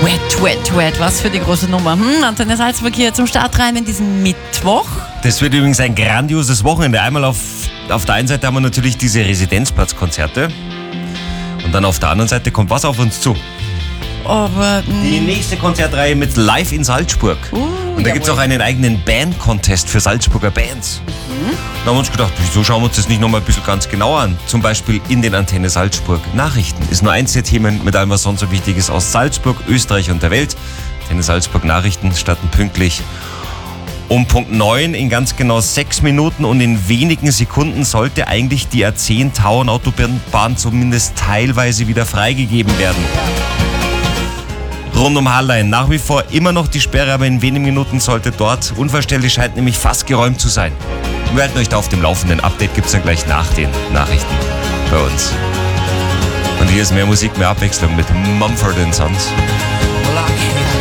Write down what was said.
Wet, wet, wet. Was für die große Nummer. Antenne Salzburg hier zum Start rein in diesen Mittwoch. Das wird übrigens ein grandioses Wochenende. Einmal auf der einen Seite haben wir natürlich diese Residenzplatzkonzerte. Und dann auf der anderen Seite kommt was auf uns zu? Aber Die nächste Konzertreihe mit Live in Salzburg. Und da gibt es auch einen eigenen Band-Contest für Salzburger Bands. Da haben wir uns gedacht, wieso schauen wir uns das nicht nochmal ein bisschen ganz genauer an? Zum Beispiel in den Antenne Salzburg Nachrichten. Ist nur eins der Themen mit allem, was sonst so wichtig ist aus Salzburg, Österreich und der Welt. Antenne Salzburg Nachrichten starten pünktlich um Punkt 9 in ganz genau 6 Minuten und in wenigen Sekunden sollte eigentlich die A10 Tauern-Autobahn zumindest teilweise wieder freigegeben werden. Rund um Hallein nach wie vor immer noch die Sperre, aber in wenigen Minuten sollte dort unverständlich scheint nämlich fast geräumt zu sein. Wir halten euch da auf dem Laufenden. Update gibt es dann gleich nach den Nachrichten bei uns. Und hier ist mehr Musik, mehr Abwechslung mit Mumford & Sons. Well, I can't